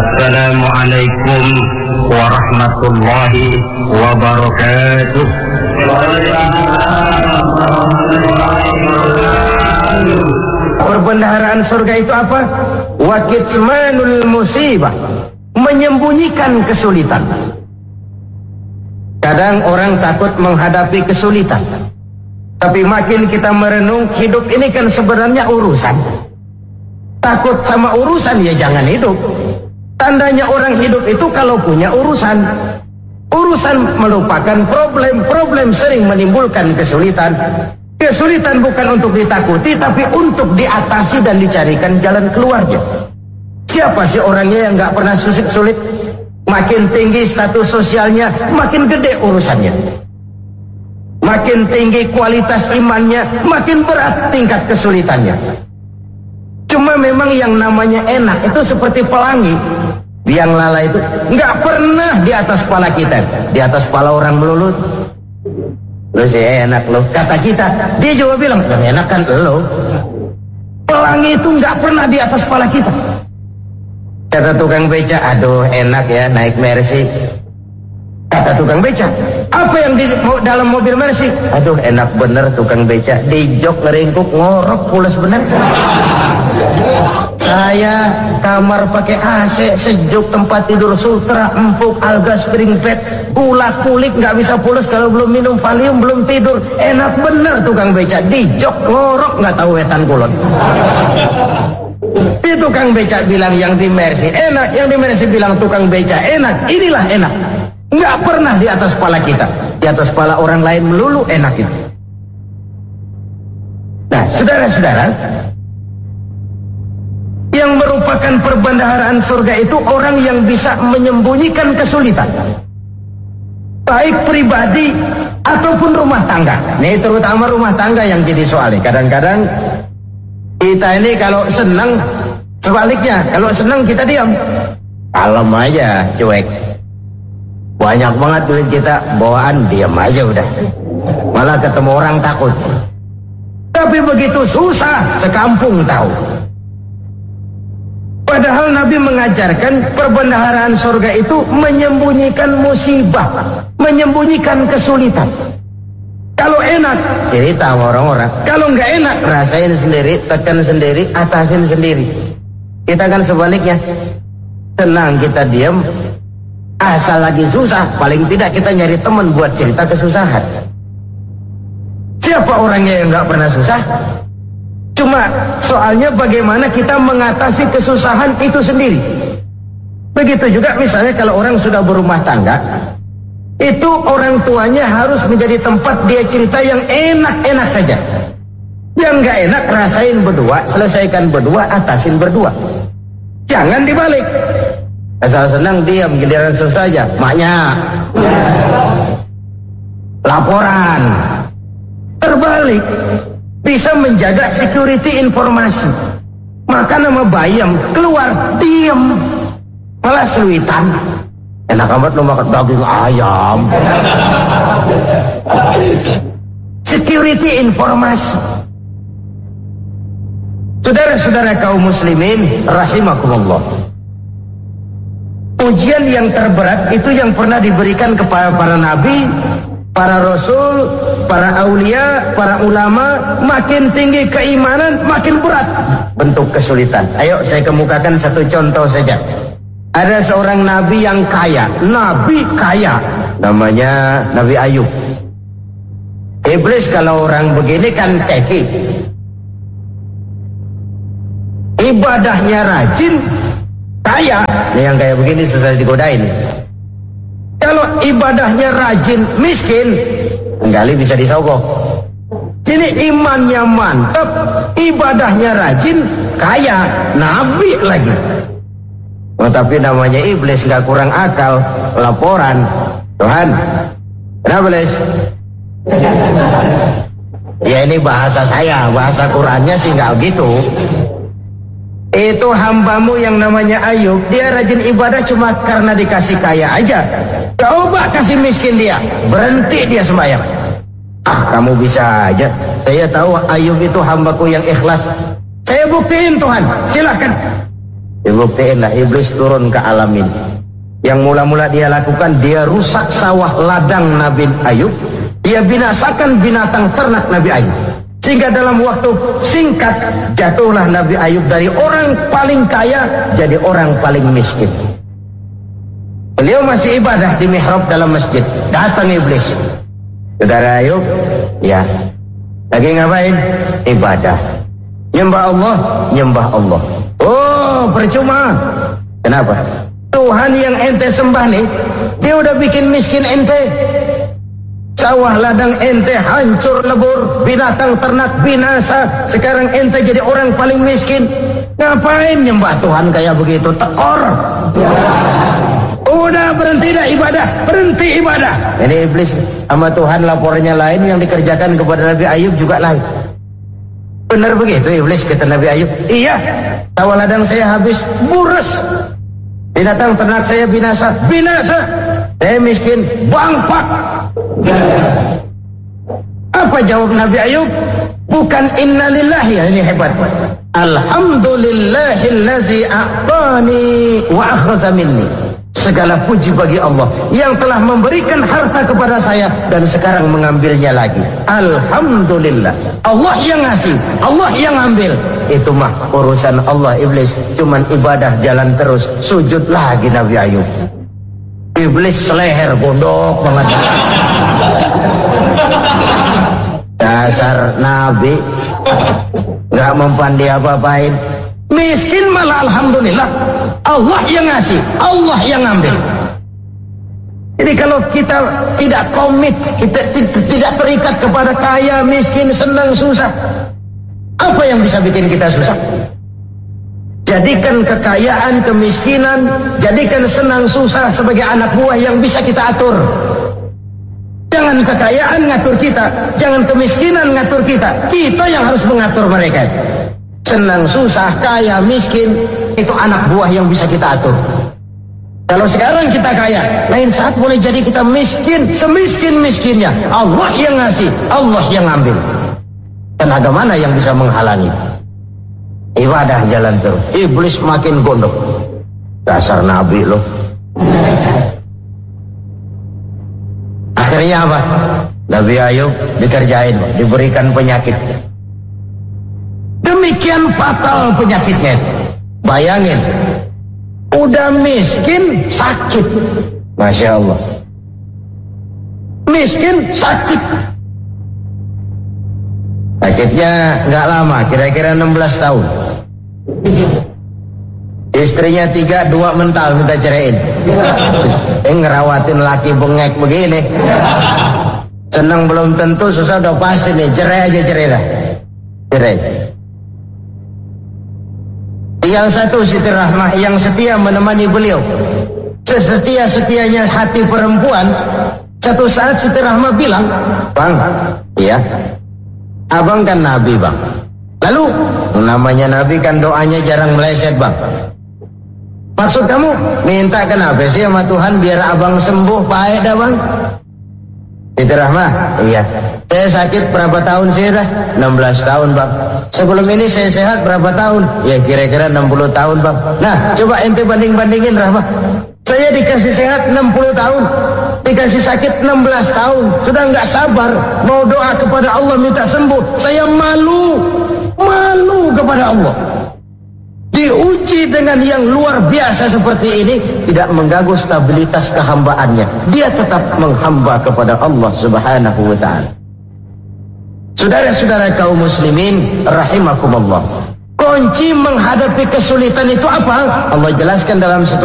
Assalamualaikum warahmatullahi wabarakatuh. Perbendaharaan surga itu apa? Wa kitmanul musibah, menyembunyikan kesulitan. Kadang orang takut menghadapi kesulitan, tapi makin kita merenung, hidup ini kan sebenarnya urusan. Takut sama urusan ya jangan hidup. Tandanya orang hidup itu kalau punya urusan. Urusan melupakan problem. Problem sering menimbulkan kesulitan. Kesulitan bukan untuk ditakuti, tapi untuk diatasi dan dicarikan jalan keluarnya. Siapa sih orangnya yang gak pernah sulit? Makin tinggi status sosialnya, makin gede urusannya. Makin tinggi kualitas imannya, makin berat tingkat kesulitannya. Cuma memang yang namanya enak itu seperti pelangi. Biang lala itu nggak pernah di atas kepala kita, di atas kepala orang melulu. Lu sih enak lo, kata kita. Dia juga bilang yang enak kan lo. Pelangi itu nggak pernah di atas kepala kita. Kata tukang beca, aduh enak ya naik Mercy. Kata tukang beca, apa yang di dalam mobil Mercy? Aduh enak bener tukang beca, di jok ngeringkuk ngorok pules bener. Saya kamar pakai AC, sejuk, tempat tidur sutra, empuk, alga, spring bed, gula kulik, nggak bisa pules kalau belum minum Valium, belum tidur. Enak bener tukang beca, di jok ngorok nggak tahu wetan kulon. Si tukang beca bilang yang di Mercy enak, yang di Mercy bilang tukang beca enak. Inilah enak, nggak pernah di atas kepala kita, di atas kepala orang lain melulu enak itu. Nah, saudara-saudara, yang merupakan perbendaharaan surga itu orang yang bisa menyembunyikan kesulitan, baik pribadi ataupun rumah tangga. Ini terutama rumah tangga yang jadi soalnya. Kadang-kadang kita ini kalau senang, sebaliknya kalau senang kita diam, kalem aja, cuek. Banyak banget duit kita bawaan, diam aja udah, malah ketemu orang takut. Tapi begitu susah sekampung tahu. Padahal Nabi mengajarkan perbendaharaan surga itu menyembunyikan musibah, menyembunyikan kesulitan. Kalau enak, cerita sama orang-orang. Kalau nggak enak, rasain sendiri, tekan sendiri, atasin sendiri. Kita kan sebaliknya, tenang kita diam, asal lagi susah, paling tidak kita nyari teman buat cerita kesusahan. Siapa orangnya yang nggak pernah susah? Cuma soalnya bagaimana kita mengatasi kesusahan itu sendiri. Begitu juga misalnya kalau orang sudah berumah tangga, itu orang tuanya harus menjadi tempat dia cerita yang enak-enak saja. Yang nggak enak rasain berdua, selesaikan berdua, atasin berdua. Jangan dibalik. Asal senang diam, giliran susah aja. Maknya laporan. Terbalik. Bisa menjaga security informasi. Maka nama bayam keluar diam, malah seluitan. Enak amat lo makan daging ayam. Security informasi. Saudara-saudara kaum muslimin rahimakumullah, ujian yang terberat itu yang pernah diberikan kepada para nabi, para rasul, para aulia, para ulama. Makin tinggi keimanan, makin berat bentuk kesulitan. Ayo saya kemukakan satu contoh saja. Ada seorang nabi yang kaya, nabi kaya, namanya Nabi Ayub. Iblis kalau orang begini kan keki, ibadahnya rajin, kaya. Ini yang kayak begini susah digodain. Kalau ibadahnya rajin, miskin, kali bisa disogok. Sini imannya mantap, ibadahnya rajin, kaya, nabi lagi. Oh, tapi namanya iblis nggak kurang akal. Laporan, Tuhan, kenapa iblis? Ya ini bahasa saya, bahasa Qurannya sih nggak gitu. Itu hambamu yang namanya Ayub, dia rajin ibadah cuma karena dikasih kaya aja. Coba kasih miskin dia, berhenti dia sembahyang. Ah, kamu bisa aja. Saya tahu Ayub itu hambaku yang ikhlas. Saya buktiin Tuhan, silahkan. Dibuktiin lah iblis turun ke alam ini. Yang mula-mula dia lakukan, dia rusak sawah ladang Nabi Ayub. Dia binasakan binatang ternak Nabi Ayub. Sehingga dalam waktu singkat jatuhlah Nabi Ayub dari orang paling kaya jadi orang paling miskin. Beliau masih ibadah di mihrab dalam masjid. Datang iblis. Saudara Ayub, ya, lagi ngapain? Ibadah. Nyembah Allah, nyembah Allah. Oh, percuma. Kenapa? Tuhan yang ente sembah nih, dia udah bikin miskin ente. Sawah ladang ente hancur lebur, binatang ternak binasa. Sekarang ente jadi orang paling miskin. Ngapain nyembah Tuhan kayak begitu? Tekor. Udah berhenti dah ibadah, berhenti ibadah. Ini iblis sama Tuhan laporannya lain, yang dikerjakan kepada Nabi Ayub juga lain. Benar begitu iblis kata Nabi Ayub? Iya, sawah ladang saya habis, buras. Binatang ternak saya binasa, binasa. Saya miskin, bangpak. Apa jawab Nabi Ayub? Bukan innalillahi, ini hebat. Alhamdulillahillazi a'tani wa akhraza minni. Segala puji bagi Allah yang telah memberikan harta kepada saya dan sekarang mengambilnya lagi. Alhamdulillah. Allah yang ngasih, Allah yang ambil. Itu mah urusan Allah. Iblis cuman ibadah jalan terus, sujud lagi Nabi Ayub. Iblis seleher gondok banget. Dasar Nabi gak mempan dia apa-apain. Miskin malah alhamdulillah. Allah yang ngasih, Allah yang ambil. Jadi kalau kita tidak komit, kita tidak terikat kepada kaya, miskin, senang, susah, apa yang bisa bikin kita susah? Jadikan kekayaan, kemiskinan, jadikan senang, susah sebagai anak buah yang bisa kita atur. Jangan kekayaan ngatur kita, jangan kemiskinan ngatur kita. Kita yang harus mengatur mereka. Senang, susah, kaya, miskin, itu anak buah yang bisa kita atur. Kalau sekarang kita kaya, lain saat boleh jadi kita miskin, semiskin-miskinnya. Allah yang ngasih, Allah yang ambil. Tenaga mana yang bisa menghalangi? Ibadah jalan terus. Iblis makin gondok. Dasar Nabi loh. Akhirnya apa? Nabi Ayub dikerjain, diberikan penyakit. Demikian fatal penyakitnya. Bayangin, udah miskin sakit. Masya Allah. Miskin sakit. Sakitnya nggak lama, kira-kira 16 tahun. Istrinya 3, 2 mental minta ceraiin. Ngerawatin laki bengek begini. Senang belum tentu, susah udah pasti nih. Cerai aja, cerai dah. Cerai. Yang satu Siti Rahmah yang setia menemani beliau. Sesetia-setianya hati perempuan. Satu saat Siti Rahmah bilang, "Bang, iya, abang kan Nabi bang. Lalu namanya Nabi kan doanya jarang meleset bang. Maksud kamu minta kenapa sih sama Tuhan biar abang sembuh baik dah bang?" Siti Rahmah, iya. Saya sakit berapa tahun sih dah? 16 tahun bang. Sebelum ini saya sehat berapa tahun? Ya kira-kira 60 tahun bang. Nah coba ente banding-bandingin Rahmah. Saya dikasih sehat 60 tahun, dikasih sakit 16 tahun. Sudah nggak sabar mau doa kepada Allah minta sembuh. Saya malu kepada Allah. Diuji dengan yang luar biasa seperti ini, tidak mengganggu stabilitas kehambaannya. Dia tetap menghamba kepada Allah Subhanahu wa ta'ala. Saudara-saudara kaum muslimin rahimakumullah. Kunci menghadapi kesulitan itu apa? Allah jelaskan dalam satu